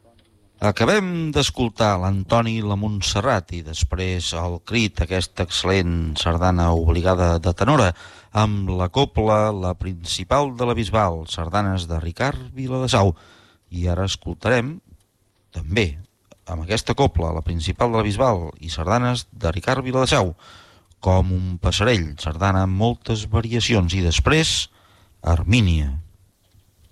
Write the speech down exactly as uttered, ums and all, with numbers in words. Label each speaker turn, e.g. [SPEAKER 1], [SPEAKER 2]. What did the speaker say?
[SPEAKER 1] Acabem d'escoltar l'Antoni i la Montserrat i després el crit, aquesta excel·lent sardana obligada de tenora, amb la copla La Principal de la Bisbal, sardanes de Ricard Viladesau. I ara escoltarem també amb aquesta copla La Principal de la Bisbal i sardanes de Ricard Viladesau, Com un passerell, sardana amb moltes variacions, i després Armínia.